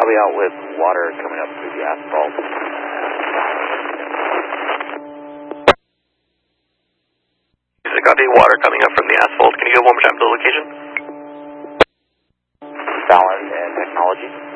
I'll be out with water coming up through the asphalt. Copy, water coming up from the asphalt. Can you go one more time to the location? Fallon and Technology.